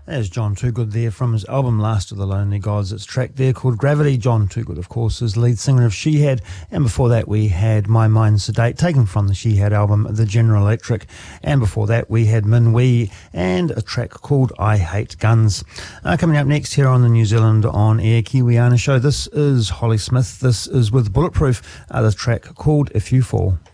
There's John Toogood there from his album Last of the Lonely Gods. It's a track there called Gravity. John Toogood, of course, is lead singer of Shihad, and before that we had My Mind Sedate, taken from the Shihad album The General Electric, and before that we had Min Wee and a track called I Hate Guns. Coming up next here on the New Zealand On Air Kiwiana show, this is Holly Smith. This is with Bulletproof, the track called If You Fall.